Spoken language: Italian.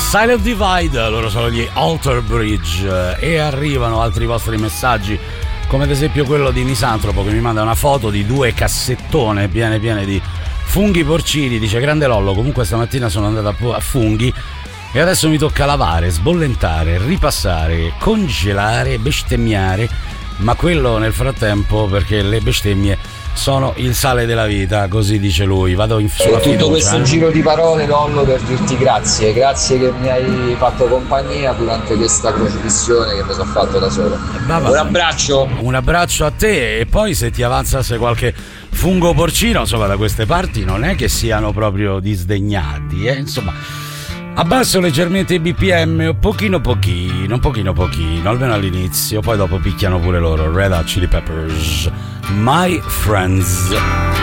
Silent Divide, loro sono gli Alter Bridge, e arrivano altri vostri messaggi, come ad esempio quello di Misantropo che mi manda una foto di 2 cassettone piene di funghi porcini. Dice: grande Lollo, comunque stamattina sono andata a funghi e adesso mi tocca lavare, sbollentare, ripassare, congelare, bestemmiare, ma quello nel frattempo, perché le bestemmie sono il sale della vita, così dice lui. Vado sulla tutto fiducia, questo giro di parole, Lollo, per dirti grazie che mi hai fatto compagnia durante questa crocifissione che mi sono fatto da solo. Un abbraccio a te. E poi se ti avanzasse qualche fungo porcino, insomma, da queste parti non è che siano proprio disdegnati, insomma. Abbasso leggermente i BPM, pochino, almeno all'inizio, poi dopo picchiano pure loro. Red Hot Chili Peppers, My Friends.